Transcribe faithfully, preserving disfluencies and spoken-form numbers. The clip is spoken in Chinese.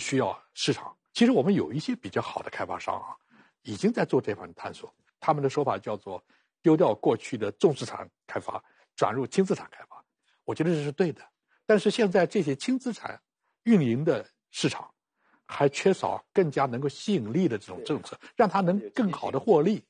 需要市场。其实我们有一些比较好的开发商啊，已经在做这方面探索。他们的说法叫做丢掉过去的重资产开发，转入轻资产开发。我觉得这是对的。但是现在这些轻资产运营的市场还缺少更加能够吸引力的这种政策，让它能更好的获利。